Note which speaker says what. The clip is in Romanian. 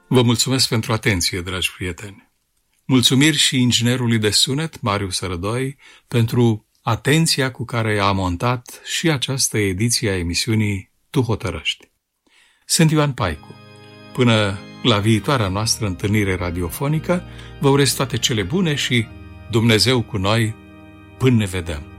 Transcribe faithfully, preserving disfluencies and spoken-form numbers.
Speaker 1: Vă mulțumesc pentru atenție, dragi prieteni. Mulțumiri și inginerului de sunet, Marius Sărădoi, pentru atenția cu care a montat și această ediție a emisiunii Tu hotărăști. Sunt Ioan Paicu. Până la viitoarea noastră întâlnire radiofonică, vă urez toate cele bune și Dumnezeu cu noi până ne vedem.